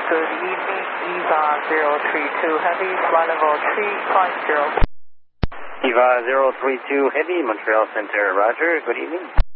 Good evening, EVA 032 Heavy, flight level 350. EVA 032 Heavy, Montreal Center, roger. Good evening.